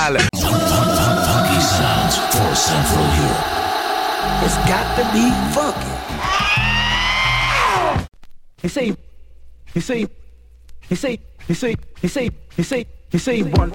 Funky sounds for Central Europe. It's got to be funky. You say one.